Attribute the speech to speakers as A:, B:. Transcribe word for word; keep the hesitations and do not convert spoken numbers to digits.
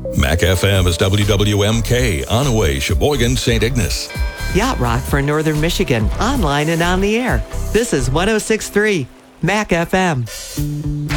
A: Mac F M is W W M K, Onaway, Sheboygan, Saint Ignace.
B: Yacht Rock for Northern Michigan, online and on the air. This is one oh six point three Mac F M.